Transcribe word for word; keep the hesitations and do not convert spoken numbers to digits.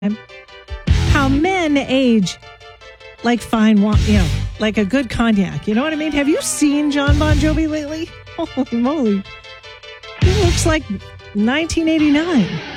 how men age like fine wine, you know, like a good cognac. You know what I mean? Have you seen John Bon Jovi lately? Holy moly. He looks like nineteen eighty-nine.